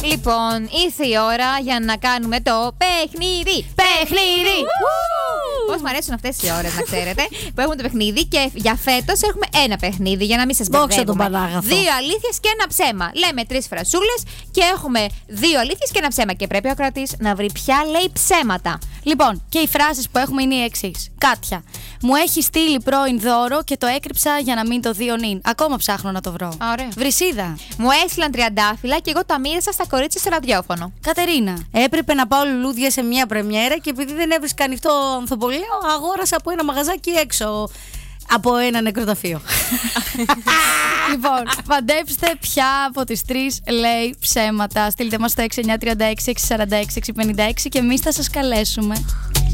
Λοιπόν, ήρθε η ώρα για να κάνουμε το παιχνίδι. Παιχνίδι! Πώς μου αρέσουν αυτές οι ώρες, να ξέρετε, που έχουμε το παιχνίδι. Και για φέτος έχουμε ένα παιχνίδι, για να μην σας Δόξα τον μπερδεύουμε. Πανάγαθο. 2 αλήθειες και ένα ψέμα. Λέμε 3 φρασούλες και έχουμε 2 αλήθειες και ένα ψέμα. Και πρέπει ο κρατής να βρει ποια λέει ψέματα. Λοιπόν, και οι φράσεις που έχουμε είναι οι εξής. Κάτια. Μου έχει στείλει πρώην δώρο και το έκρυψα για να μην το δει ο νυν. Ακόμα ψάχνω να το βρω. Ωραία. Βρυσίδα. Μου έστειλαν τριαντάφυλλα και εγώ τα μοίρασα στα κορίτσια στο ραδιόφωνο. Κατερίνα. Έπρεπε να πάω λουλούδια σε μια πρεμιέρα και επειδή δεν έβρισκα ανοιχτό ανθοπολείο, αγόρασα από ένα μαγαζάκι έξω από ένα νεκροταφείο. Λοιπόν, φαντέψτε ποια από τις 3 λέει ψέματα. Στείλτε μας στο 6936 646 656 και εμείς θα σας καλέσουμε.